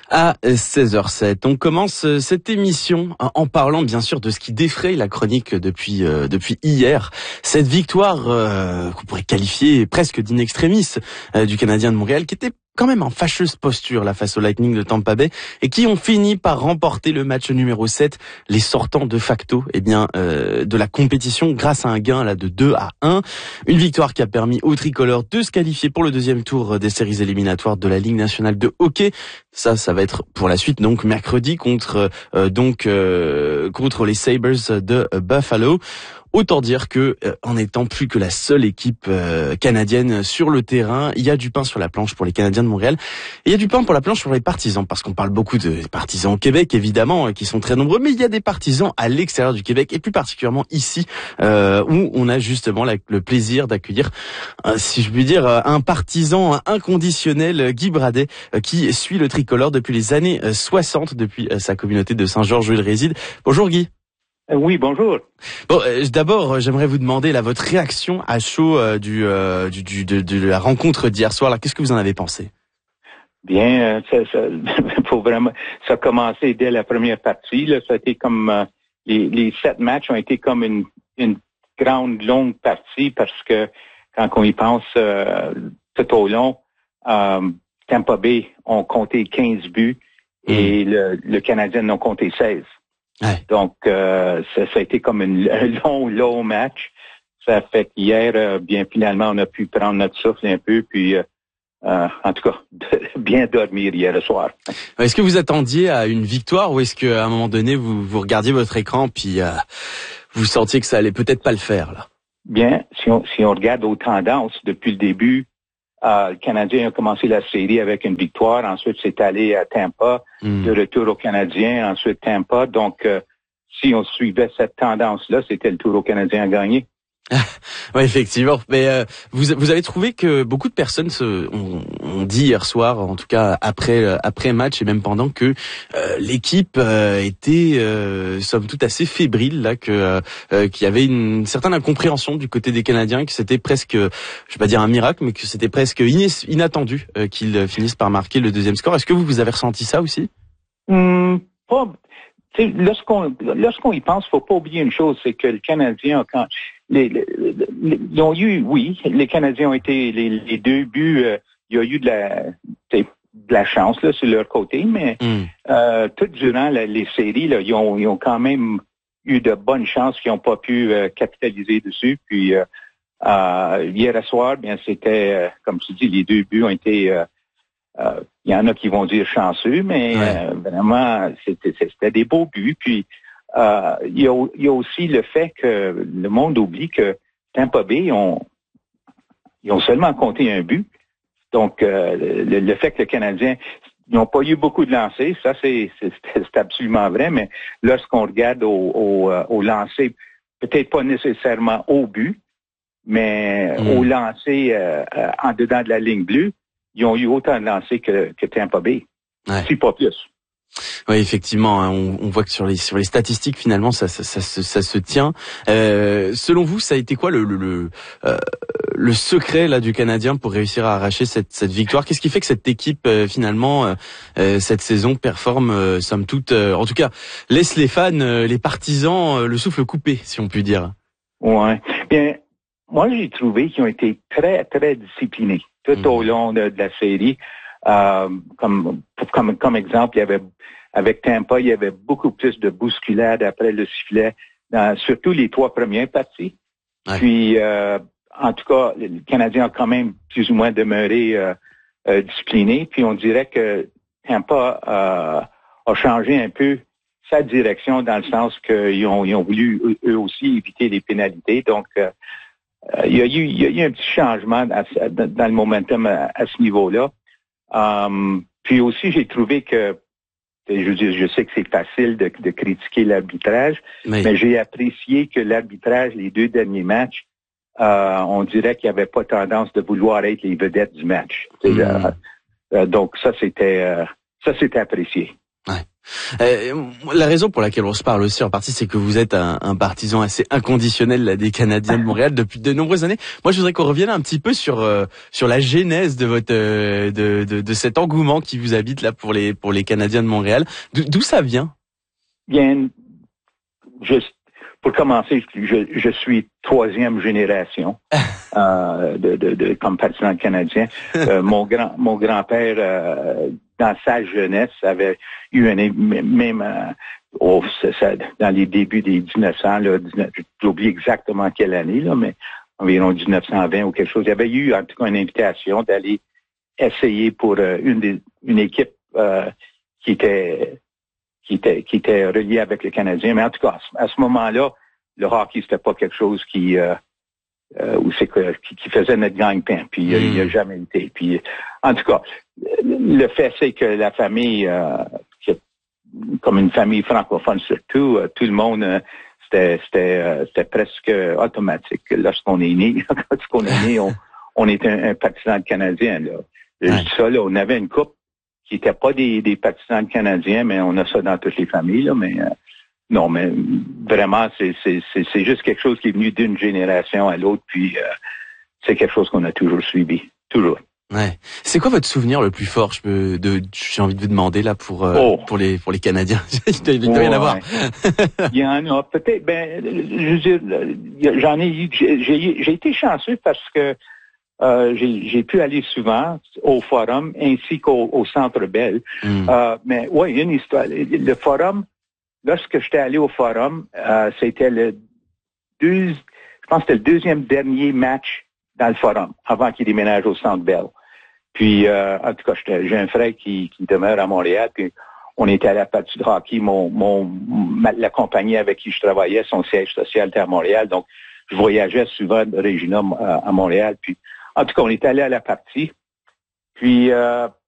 À 16h07, on commence cette émission en parlant bien sûr de ce qui défraye la chronique depuis hier. Cette victoire qu'on pourrait qualifier presque d'in extremis du Canadien de Montréal, qui était quand même en fâcheuse posture là face au Lightning de Tampa Bay et qui ont fini par remporter le match numéro 7, les sortants de facto de la compétition grâce à un gain là de 2-1. Une victoire qui a permis aux tricolores de se qualifier pour le deuxième tour des séries éliminatoires de la Ligue nationale de hockey. Ça va être pour la suite donc mercredi contre les Sabres de Buffalo. Autant dire que en étant plus que la seule équipe canadienne sur le terrain, il y a du pain sur la planche pour les Canadiens de Montréal. Et il y a du pain pour la planche pour les partisans, parce qu'on parle beaucoup de partisans au Québec, évidemment, qui sont très nombreux, mais il y a des partisans à l'extérieur du Québec, et plus particulièrement ici, où on a justement le plaisir d'accueillir, si je puis dire, un partisan inconditionnel, Guy Bradet, qui suit le tricolore depuis les années 60, depuis sa communauté de Saint-Georges où il réside. Bonjour Guy. Oui, bonjour. Bon, d'abord, j'aimerais vous demander là votre réaction à chaud de la rencontre d'hier soir. Là, qu'est-ce que vous en avez pensé? Bien, ça a commencé dès la première partie. Là, ça a été comme les 7 matchs ont été comme une grande longue partie parce que quand on y pense tout au long, Tampa Bay ont compté 15 buts et le Canadien en ont compté 16. Ouais. Donc, ça a été comme un long match. Ça fait qu'hier, bien finalement, on a pu prendre notre souffle un peu, puis en tout cas, bien dormir hier soir. Est-ce que vous attendiez à une victoire ou est-ce qu'à un moment donné, vous regardiez votre écran puis vous sentiez que ça allait peut-être pas le faire là? Bien, si on regarde aux tendances depuis le début, le Canadien a commencé la série avec une victoire. Ensuite, c'est allé à Tampa, de retour au Canadien, ensuite Tampa. Donc, si on suivait cette tendance-là, c'était le tour au Canadien à gagner. Oui, effectivement. Mais vous avez trouvé que beaucoup de personnes ont dit hier soir, en tout cas après match et même pendant, que l'équipe était somme toute assez fébrile là, qu'il y avait une certaine incompréhension du côté des Canadiens, que c'était presque, je vais pas dire un miracle, mais que c'était presque inattendu qu'ils finissent par marquer le deuxième score. Est-ce que vous avez ressenti ça aussi? Pas. Lorsqu'on y pense, faut pas oublier une chose, c'est que le Canadien, ils ont eu, oui, les Canadiens ont été les 2 buts, il y a eu de la chance là sur leur côté, mais tout durant les séries, là, ils ont quand même eu de bonnes chances qu'ils n'ont pas pu capitaliser dessus. Puis hier soir, bien c'était, comme tu dis, les 2 buts ont été. Il y en a qui vont dire chanceux, mais vraiment, c'était des beaux buts. Puis, il y a aussi le fait que le monde oublie que Tampa Bay, ils ont seulement compté un but. Donc, le fait que le Canadien, ils n'ont pas eu beaucoup de lancers, ça, c'est absolument vrai, mais lorsqu'on regarde au lancer, peut-être pas nécessairement au but, mais au lancer en dedans de la ligne bleue, ils ont eu autant de lancers que Tampa Bay, si pas plus. Oui, effectivement, hein, on voit que sur les statistiques finalement ça se tient. Selon vous, ça a été quoi le secret là du Canadien pour réussir à arracher cette victoire? Qu'est-ce qui fait que cette équipe finalement cette saison performe somme toute, en tout cas laisse les fans, les partisans le souffle coupé, si on peut dire? Ouais. Bien, moi j'ai trouvé qu'ils ont été très très disciplinés tout au long de la série. Comme exemple, il y avait avec Tampa, il y avait beaucoup plus de bousculade après le sifflet, surtout les 3 premières parties. Ouais. Puis, en tout cas, le Canadien a quand même plus ou moins demeuré discipliné. Puis, on dirait que Tampa a changé un peu sa direction dans le sens qu'ils ont voulu eux aussi éviter les pénalités. Donc, il y a eu un petit changement dans le momentum à ce niveau-là. Puis aussi, j'ai trouvé que, je sais que c'est facile de critiquer l'arbitrage, mais j'ai apprécié que l'arbitrage, les 2 derniers matchs, on dirait qu'il n'y avait pas tendance de vouloir être les vedettes du match. Donc ça, c'était apprécié. Ouais. La raison pour laquelle on se parle aussi en partie, c'est que vous êtes un partisan assez inconditionnel là, des Canadiens de Montréal depuis de nombreuses années. Moi, je voudrais qu'on revienne un petit peu sur la genèse de votre de cet engouement qui vous habite là pour les Canadiens de Montréal. D'où ça vient? Bien, pour commencer, je suis troisième génération comme partisan canadien. Mon grand-père, dans sa jeunesse, avait eu dans les débuts des 1900, là, j'oublie exactement quelle année, là, mais environ 1920 ou quelque chose. Il y avait eu en tout cas une invitation d'aller essayer pour une équipe qui était reliée avec le Canadien. Mais en tout cas, à ce moment-là, le hockey, c'était pas quelque chose qui faisait notre gagne-pain. Puis il n'y a jamais été. Puis en tout cas, le fait c'est que la famille, comme une famille francophone surtout, tout le monde, c'était presque automatique. Lorsqu'on est né, on était un partisan canadien. Là. Je dis ça, là, on avait une couple qui n'était pas des partisans canadiens, mais on a ça dans toutes les familles. Là, mais non, mais vraiment, c'est juste quelque chose qui est venu d'une génération à l'autre, puis c'est quelque chose qu'on a toujours suivi, toujours. Ouais. C'est quoi votre souvenir le plus fort? J'ai envie de vous demander là pour les Canadiens. Il doit y en avoir. Il y en a peut-être. Ben, je veux dire, j'en ai eu. J'ai été chanceux parce que j'ai pu aller souvent au Forum ainsi qu'au Centre Bell. Mais ouais, il y a une histoire. Le Forum. Lorsque j'étais allé au Forum, c'était je pense que c'était le deuxième dernier match dans le Forum avant qu'il déménage au Centre Bell. Puis, en tout cas, j'ai un frère qui demeure à Montréal, puis on était à la partie de hockey. La compagnie avec qui je travaillais, son siège social était à Montréal, donc je voyageais souvent de Regina à Montréal. Puis, en tout cas, on est allé à la partie. Puis,